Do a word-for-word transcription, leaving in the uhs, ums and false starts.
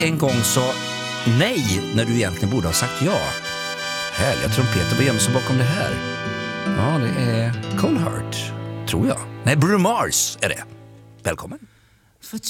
en gång sa nej när du egentligen borde ha sagt ja. Härliga trumpeter, vad gömmer sig bakom det här? Ja, det är Cold Heart, tror jag. Nej, Bruno Mars är det. Välkommen. For